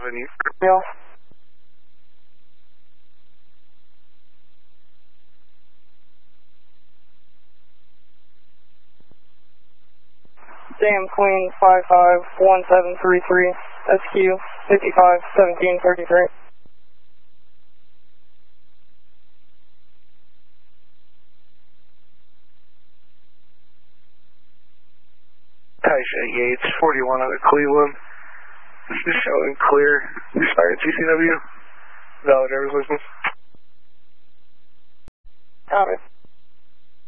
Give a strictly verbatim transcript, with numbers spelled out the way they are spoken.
Avenue. Yeah. Sam Queen five five one seven three three, S Q fifty-five seventeen thirty-three. Taisha Yates, forty-one out of Cleveland. This is showing clear. Expired C C W. Valid driver's license. Alright.